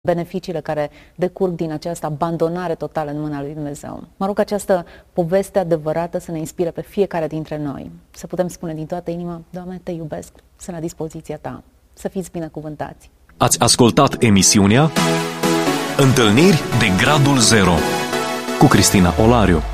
beneficiile care decurg din această abandonare totală în mâna lui Dumnezeu. Mă rog această poveste adevărată să ne inspire pe fiecare dintre noi, să putem spune din toată inima: Doamne, te iubesc, sunt la dispoziția ta, să fiți binecuvântați. Ați ascultat emisiunea Întâlniri de Gradul Zero cu Cristina Olariu.